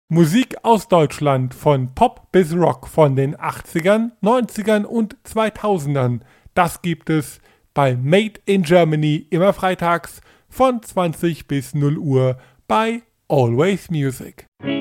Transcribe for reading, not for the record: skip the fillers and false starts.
Musik aus Deutschland von Pop bis Rock von den 80ern, 90ern und 2000ern. Das gibt es bei Made in Germany immer freitags von 20 bis 0 Uhr bei Always Music.